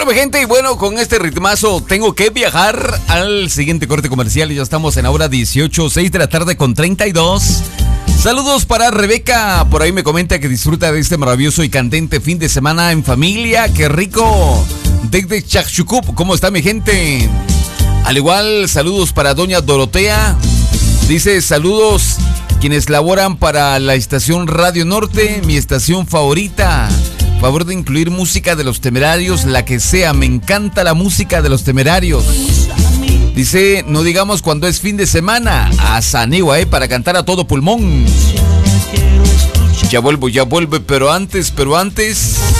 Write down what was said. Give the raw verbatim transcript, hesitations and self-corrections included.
mi gente, y bueno, con este ritmazo tengo que viajar al siguiente corte comercial y ya estamos en la hora dieciocho, seis de la tarde con treinta y dos. Saludos para Rebeca, por ahí me comenta que disfruta de este maravilloso y candente fin de semana en familia. ¡Qué rico! Desde Chachucup, ¿cómo está mi gente? Al igual, saludos para doña Dorotea. Dice, saludos quienes laboran para la estación Radio Norte, mi estación favorita. Favor de incluir música de Los Temerarios, la que sea, me encanta la música de Los Temerarios. Dice, no digamos cuando es fin de semana, a Sanigua, eh, para cantar a todo pulmón. Ya vuelvo, ya vuelvo, pero antes, pero antes...